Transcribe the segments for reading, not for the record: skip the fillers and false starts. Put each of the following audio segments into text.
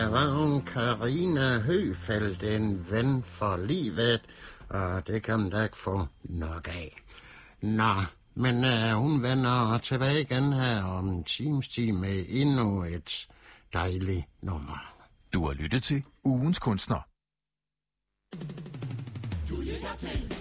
Der var en Karina Høfeldt, en ven for livet, og det kan man da ikke få nok af. Nå, men hun vender tilbage igen her om en times tid med endnu et dejligt nummer. Du har lyttet til Ugens Kunstner. Du lytter til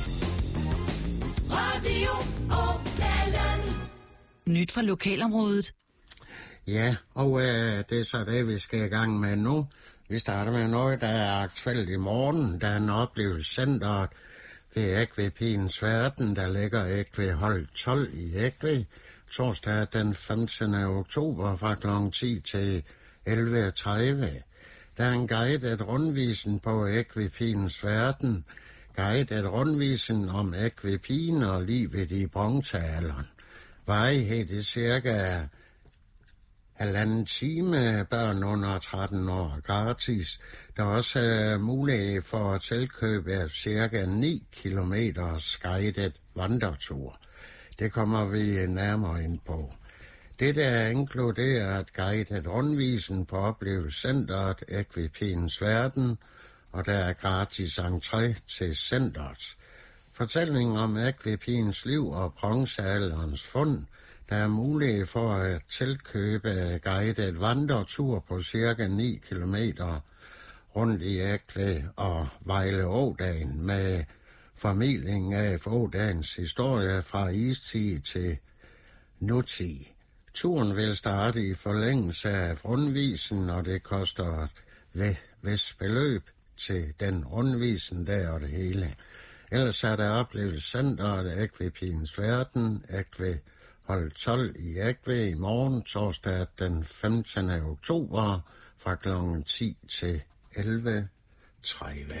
Radio Opdalen. Nyt fra lokalområdet. Ja, og det er så det, vi skal i gang med nu. Vi starter med noget, der er aktuelt i morgen. Der er en oplevelsescenteret ved Ekvipigens Verden, der ligger Ekvi hold 12 i Ekvi. Torsdag den 15. oktober fra kl. 10 til 11.30. Der er en guided rundvisen på Ekvipigens Verden. Guided rundvisen om ekvipien og livet i bronzealderen. Varighed i cirka 1,5 time, børn under 13 år gratis. Der er også mulighed for at tilkøbe cirka 9 kilometers guided vandretur. Det kommer vi nærmere ind på. Dette er inkluderet guided rundvisen på oplevelsescenteret Ekvipigens Verden, og der er gratis entré til centret. Fortællingen om Ekvipigens liv og bronzealderens fund. Der er mulighed for at tilkøbe guided vandretur på cirka 9 kilometer rundt i Ekvi og Vejle Ådalen med formidling af Ådalens historie fra istid til nutid. Turen vil starte i forlængelse af rundvisen, og det koster et vist beløb til den rundvisen der og det hele. Ellers er der oplevelsescenteret Ekvipigens Verden, Ekvi hold 12 i Ekvi i morgen, torsdag den 15. oktober fra kl. 10 til 11.30.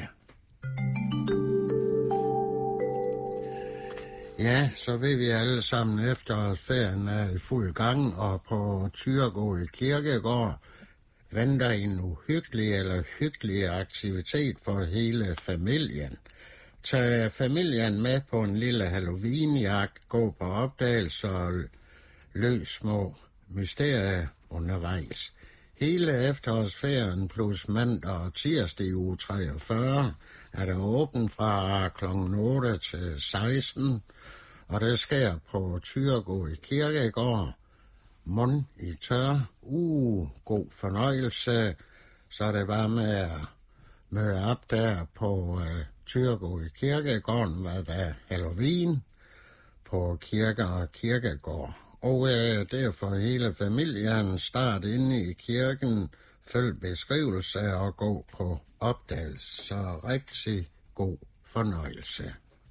Ja, så ved vi alle sammen efter, at ferien er i fuld gang, og på Thyregod Kirkegård venter en uhyggelig eller hyggelig aktivitet for hele familien. Tag familien med på en lille Halloween-jagt, gå på opdagelse og løs små mysterier undervejs. Hele efterårsferien plus mandag og tirsdag i uge 43 er der åbent fra kl. 8 til 16, og det sker på Thyregod Kirkegård. Mund i tør. God fornøjelse. Så er det bare med at møde op der på Thyregod Kirkegården, hvad der er Halloween på Kirker og Kirkegård. Og det er for hele familien. Start inde i kirken, følg beskrivelse og gå på opdagelse. Så rigtig god fornøjelse.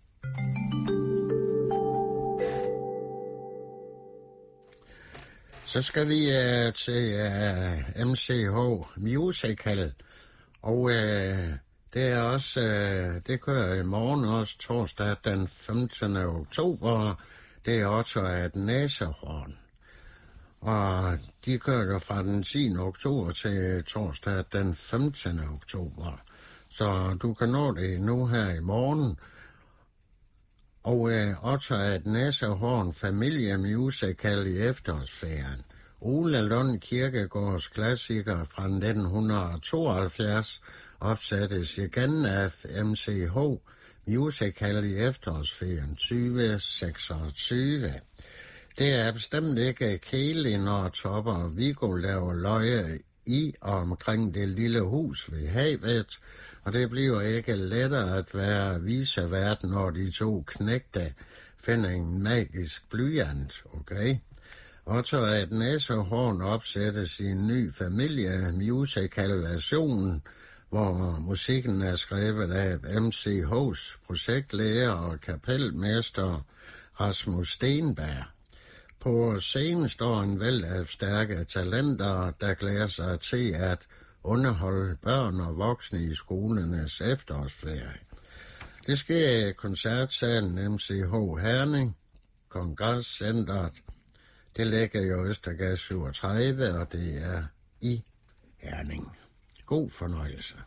Så skal vi til MCH Musical, og det er også, det kører i morgen også torsdag den 15. oktober. Det er også et næsehorn. Og de kører fra den 10. oktober til torsdag den 15. oktober. Så du kan nå det nu her i morgen. Og også et næsehorn familiemusical i efterårsferien. Ole Lund Kirkegårds klassiker fra 1972 opsættes igen af MCH Musical i efterårsferien 2026. Det er bestemt ikke kedeligt, når Topper og Viggo laver løje i og omkring det lille hus ved havet, og det bliver ikke lettere at være visevært, når de to knægte finder en magisk blyant, okay? Og så at næsehorn opsættes i en ny familie-musical-version, hvor musikken er skrevet af MCH's projektlærer og kapelmester Rasmus Stenberg. På scenen står en væld af stærke talenter, der glæder sig til at underholde børn og voksne i skolernes efterårsferie. Det sker i koncertsalen MCH Herning, Kongresscenteret. Det ligger i Østergade 37, og det er i Herning. God fornøjelse.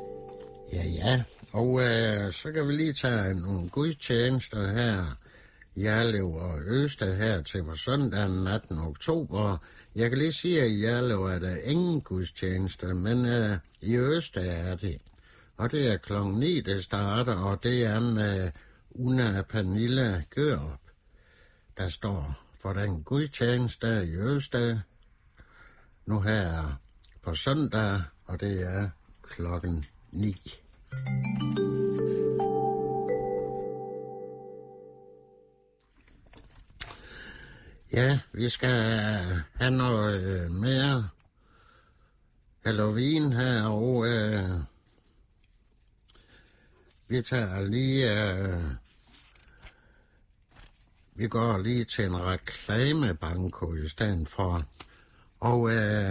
Ja, og så kan vi lige tage nogle gudstjenester her Jerlev og Østed her til på søndag den 18. oktober. Jeg kan lige sige, at i Jerlev er der ingen gudstjeneste, men i Østed er det. Og det er kl. 9, det starter, og det er med Una Pernille Gørup, der står for den gudstjeneste i Østed. Nu her på søndag, og det er kl. 9. Ja, vi skal have noget mere Halloween her, og vi tager lige, vi går lige til en reklamebanko i stedet for, og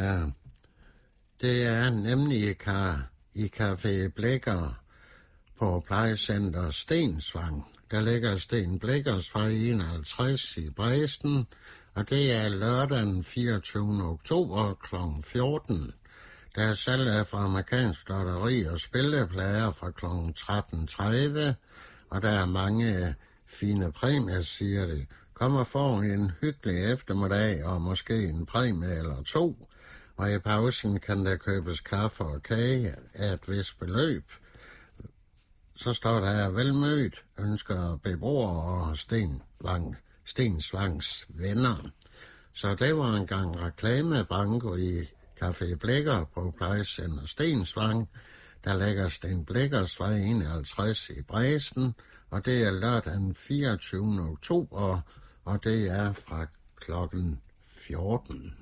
det er nemlig i Café Blikker på plejecenter Stensvang. Der ligger Sten Blikkers vej 51 i Bredsten, og det er lørdag den 24. oktober kl. 14. Der er salg af fra amerikansk lotteri og spilleplader fra kl. 13.30, og der er mange fine præmier, siger de. Kom og få en hyggelig eftermiddag og måske en præmie eller to, og i pausen kan der købes kaffe og kage af et vist beløb. Så står der velmødt, ønsker beboere og Stensvangs venner. Så det var engang reklamebanko i Café Blikker på plejecenter Stensvang. Der ligger Sten Blikkers vej 51 i Bredsten, og det er lørdag den 24. oktober, og det er fra klokken 14.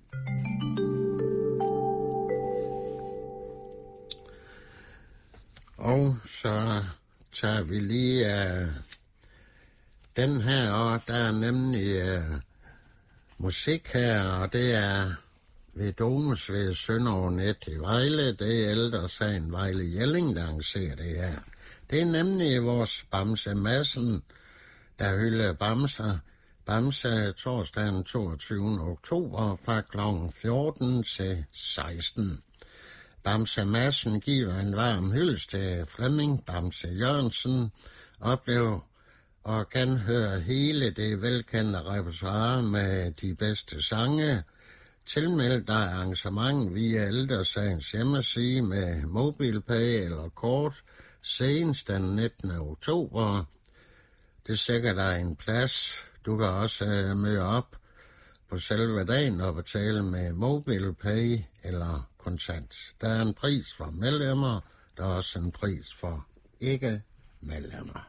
Og så tager vi lige den her, og der er nemlig musik her, og det er ved Domus ved Søndernet i Vejle. Det er Ældresagen Vejle Jelling, der arrangerer det her. Det er nemlig vores Bamse Madsen, der hylder bamser. Bamse torsdag den 22. oktober fra kl. 14 til 16. Bamse Madsen giver en varm hyldest til Flemming Bamse Jørgensen. Oplev og kan høre hele det velkendte repertoire med de bedste sange. Tilmeld dig arrangement via Ældresagens hjemmeside med MobilePay eller kort senest den 19. oktober. Det sikrer dig en plads. Du kan også møde op på selve dagen og betale med MobilePay eller kontant. Der er en pris for medlemmer, der er også en pris for ikke-medlemmer.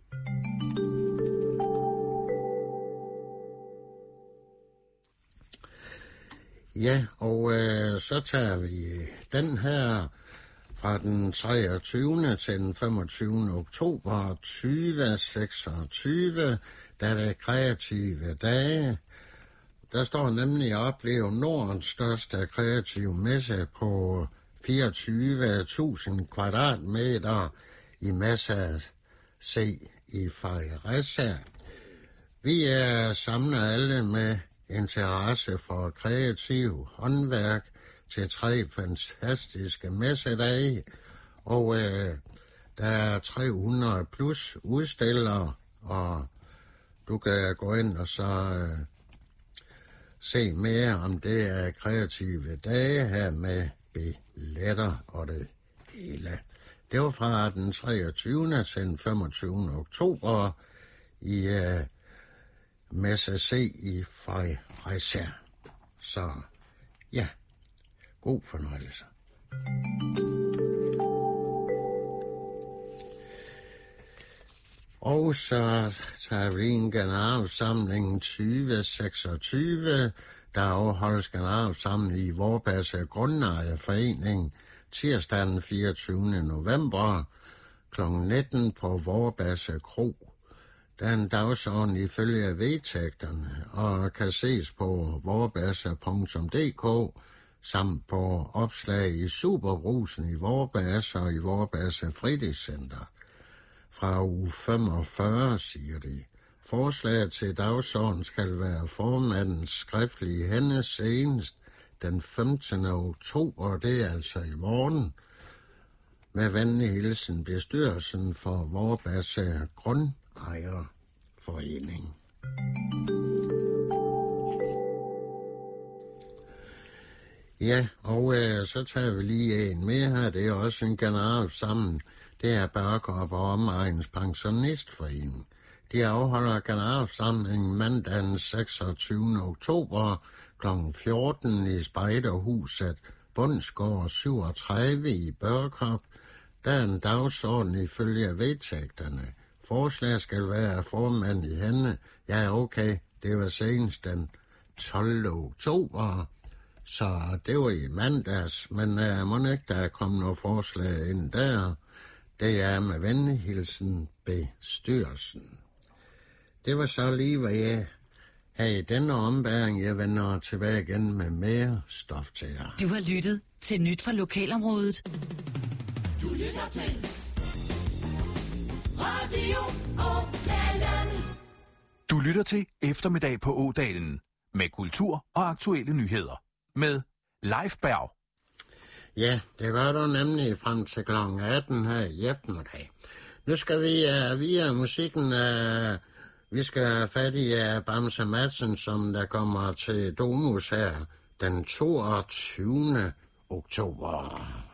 Ja, og så tager vi den her fra den 23. til den 25. oktober 2026, der er det kreative dage. Der står nemlig at opleve Nordens største kreative messe på 24.000 kvadratmeter i Massa C i Fredericia. Vi samler alle med interesse for kreativ håndværk til 3 fantastiske messedage, og der er 300 plus udstillere, og du kan gå ind og så se mere om det er kreative dage her med billetter og det hele. Det var fra den 23. til den 25. oktober i Messe C i Fredericia. Så ja, god fornøjelse. Og så tager vi en generalforsamling 2026, der afholdes generalforsamling i Vorbasse Grundejerforening tirsdag den 24. november kl. 19 på Vorbasse Kro. Der er en dagsorden ifølge vedtægterne og kan ses på vorbasse.dk samt på opslag i Superbrusen i Vorbasse og i Vorbasse Fritidscenter. Fra uge 45, siger de. Forslaget til dagsorden skal være formandens skriftlige hænde senest den 15. oktober, det er altså i morgen. Med venlig hilsen bestyrelsen for Vorbasse Grundejerforening. forening. Ja, og så tager vi lige en mere her. Det er også en generalforsamling. Det er Børkerup og Omegnens Pensionistforening. De afholder generalforsamlingen mandag den 26. oktober kl. 14 i Spejderhuset Bundsgaard 37 i Børkerup. Der er en dagsorden ifølge vedtægterne. Forslag skal være formand i hende. Ja, okay, det var senest den 12. oktober. Så det var i mandags, men må ikke der er kommet noget forslag ind der. Det er med venlig hilsen bestyrelsen. Det var så lige, hvad jeg havde i denne ombæring. Jeg vender tilbage igen med mere stof til jer. Du har lyttet til Nyt fra Lokalområdet. Du lytter til Radio Ådalen. Du lytter til Eftermiddag på Ådalen med kultur og aktuelle nyheder. Med Leif Berg. Ja, det gør du nemlig frem til kl. 18 her i eftermiddag. Nu skal vi via musikken, vi skal have fat i Bamse Madsen, som der kommer til Domus her den 22. oktober.